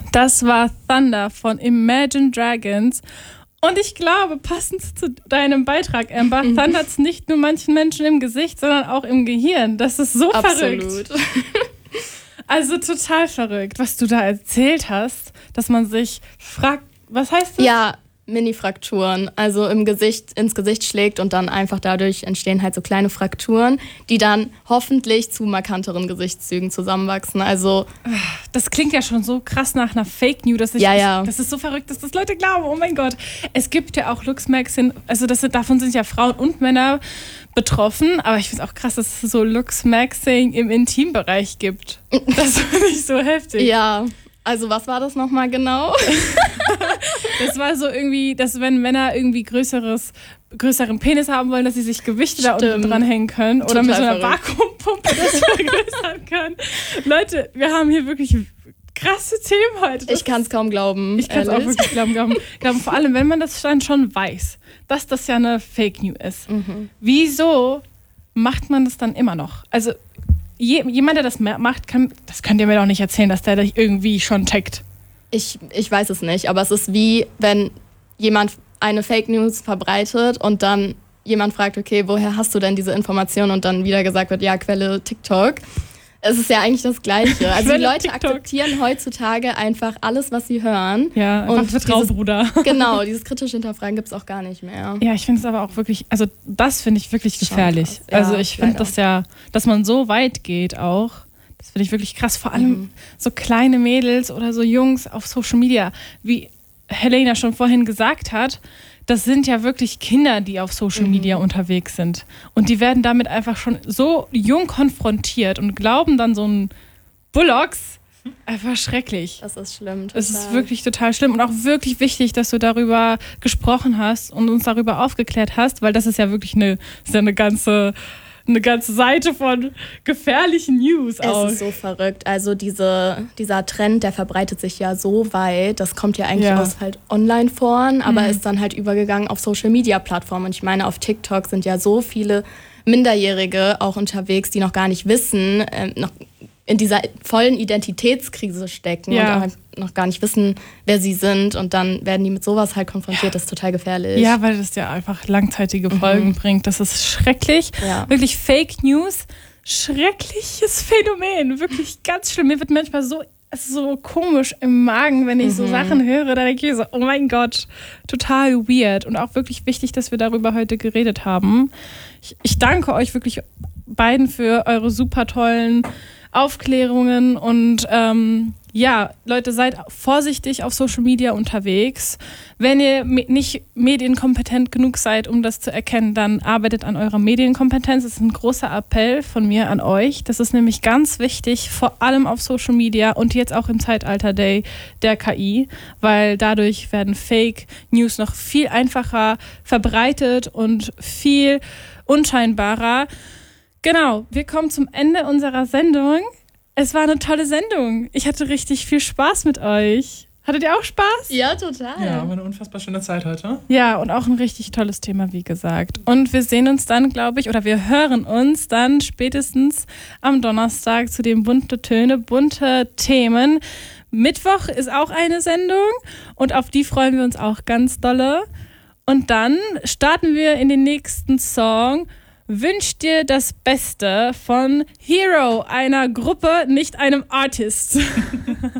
Das war Thunder von Imagine Dragons. Und ich glaube, passend zu deinem Beitrag, Amber, thundert's nicht nur manchen Menschen im Gesicht, sondern auch im Gehirn. Das ist so verrückt. Absolut. Also total verrückt, was du da erzählt hast, dass man sich fragt, was heißt das? Ja, Mini-Frakturen, also ins Gesicht schlägt und dann einfach dadurch entstehen halt so kleine Frakturen, die dann hoffentlich zu markanteren Gesichtszügen zusammenwachsen. Also das klingt ja schon so krass nach einer Fake News, dass das ist so verrückt, dass das Leute glauben. Oh mein Gott. Es gibt ja auch Luchsmaxing, also davon sind ja Frauen und Männer betroffen, aber ich finde es auch krass, dass es so Luchsmaxing im Intimbereich gibt. Das finde ich so heftig. Ja. Also was war das nochmal genau? Das war so irgendwie, dass wenn Männer irgendwie größeren Penis haben wollen, dass sie sich Gewichte da unten dran hängen können oder mit so einer Vakuumpumpe das vergrößern können. Leute, wir haben hier wirklich krasse Themen heute. Ich kann es kaum glauben. Ich kann es auch wirklich glauben. Vor allem, wenn man das dann schon weiß, dass das ja eine Fake News ist. Wieso macht man das dann immer noch? Also jemand, der das macht, das könnt ihr mir doch nicht erzählen, dass der dich irgendwie schon checkt. Ich weiß es nicht, aber es ist wie, wenn jemand eine Fake News verbreitet und dann jemand fragt, okay, woher hast du denn diese Information? Und dann wieder gesagt wird, ja, Quelle TikTok. Es ist ja eigentlich das Gleiche. Also die Leute akzeptieren heutzutage einfach alles, was sie hören. Ja, einfach Vertrauen, Bruder. Genau, dieses kritische Hinterfragen gibt es auch gar nicht mehr. Ja, ich finde es aber auch wirklich, also das finde ich wirklich gefährlich. Ja, also ich finde das ja, dass man so weit geht auch, das finde ich wirklich krass. Vor allem so kleine Mädels oder so Jungs auf Social Media, wie Helena schon vorhin gesagt hat, das sind ja wirklich Kinder, die auf Social Media unterwegs sind. Und die werden damit einfach schon so jung konfrontiert und glauben dann so ein Bullocks. Einfach schrecklich. Das ist schlimm. Es ist wirklich total schlimm und auch wirklich wichtig, dass du darüber gesprochen hast und uns darüber aufgeklärt hast, weil das ist ja wirklich eine ganze Seite von gefährlichen News auch. Es ist so verrückt. Also dieser Trend, der verbreitet sich ja so weit. Das kommt ja eigentlich aus halt Online-Foren, aber ist dann halt übergegangen auf Social-Media-Plattformen. Und ich meine, auf TikTok sind ja so viele Minderjährige auch unterwegs, die noch gar nicht wissen, noch in dieser vollen Identitätskrise stecken und auch noch gar nicht wissen, wer sie sind. Und dann werden die mit sowas halt konfrontiert. Das ist total gefährlich. Ja, weil das ja einfach langzeitige Folgen bringt. Das ist schrecklich. Ja. Wirklich Fake News. Schreckliches Phänomen. Wirklich ganz schlimm. Mir wird manchmal so komisch im Magen, wenn ich so Sachen höre. Da denke ich so, oh mein Gott, total weird. Und auch wirklich wichtig, dass wir darüber heute geredet haben. Ich danke euch wirklich beiden für eure super tollen Aufklärungen und Leute, seid vorsichtig auf Social Media unterwegs. Wenn ihr nicht medienkompetent genug seid, um das zu erkennen, dann arbeitet an eurer Medienkompetenz. Das ist ein großer Appell von mir an euch. Das ist nämlich ganz wichtig, vor allem auf Social Media und jetzt auch im Zeitalter der KI, weil dadurch werden Fake News noch viel einfacher verbreitet und viel unscheinbarer. Genau, wir kommen zum Ende unserer Sendung. Es war eine tolle Sendung. Ich hatte richtig viel Spaß mit euch. Hattet ihr auch Spaß? Ja, total. Ja, war eine unfassbar schöne Zeit heute. Ja, und auch ein richtig tolles Thema, wie gesagt. Und wir sehen uns dann, glaube ich, oder wir hören uns dann spätestens am Donnerstag zu den bunte Töne, bunte Themen. Mittwoch ist auch eine Sendung und auf die freuen wir uns auch ganz dolle. Und dann starten wir in den nächsten Song Wünsch dir das Beste von Hero, einer Gruppe, nicht einem Artist.